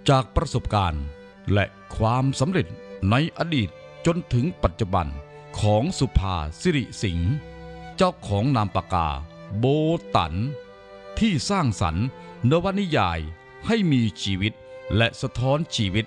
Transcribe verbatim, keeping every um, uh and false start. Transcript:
จากประสบการณ์และความสำเร็จในอดีตจนถึงปัจจุบันของสุภาสิริสิงห์เจ้าของนามปากกาโบตันที่สร้างสรรค์นวนิยายให้มีชีวิตและสะท้อนชีวิต